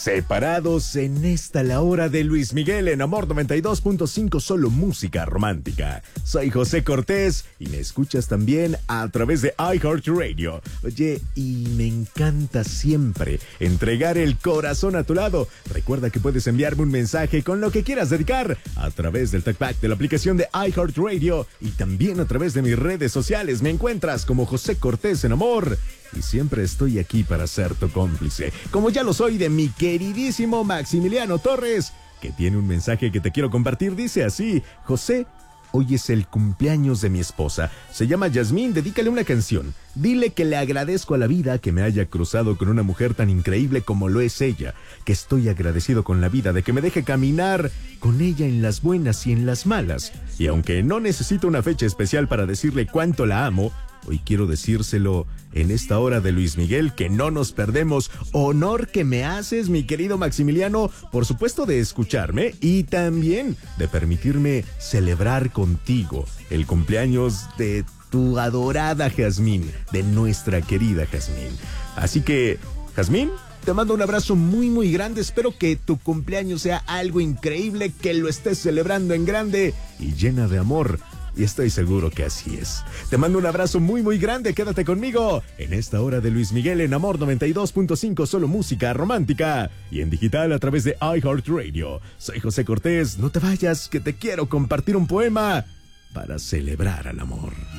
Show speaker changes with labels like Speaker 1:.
Speaker 1: Separados en esta la hora de Luis Miguel en Amor 92.5, solo música romántica. Soy José Cortés y me escuchas también a través de iHeartRadio. Oye, y me encanta siempre entregar el corazón a tu lado. Recuerda que puedes enviarme un mensaje con lo que quieras dedicar a través del TalkBack de la aplicación de iHeartRadio y también a través de mis redes sociales. Me encuentras como José Cortés en Amor. Y siempre estoy aquí para ser tu cómplice, como ya lo soy de mi queridísimo Maximiliano Torres, que tiene un mensaje que te quiero compartir. Dice así: José, hoy es el cumpleaños de mi esposa. Se llama Yasmín, dedícale una canción. Dile que le agradezco a la vida que me haya cruzado con una mujer tan increíble como lo es ella, que estoy agradecido con la vida de que me deje caminar con ella en las buenas y en las malas. Y aunque no necesito una fecha especial para decirle cuánto la amo, hoy quiero decírselo en esta hora de Luis Miguel, que no nos perdemos. Honor que me haces, mi querido Maximiliano, por supuesto de escucharme y también de permitirme celebrar contigo el cumpleaños de tu adorada Jazmín, de nuestra querida Jazmín. Así que, Jazmín, te mando un abrazo muy muy grande. Espero que tu cumpleaños sea algo increíble, que lo estés celebrando en grande y llena de amor. Y estoy seguro que así es. Te mando un abrazo muy muy grande. Quédate conmigo en esta hora de Luis Miguel en Amor 92.5, solo música romántica y en digital a través de iHeartRadio. Soy José Cortés. No te vayas, que te quiero compartir un poema para celebrar al amor.